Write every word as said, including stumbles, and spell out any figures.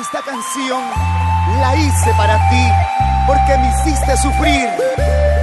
Esta canción la hice para ti porque me hiciste sufrir.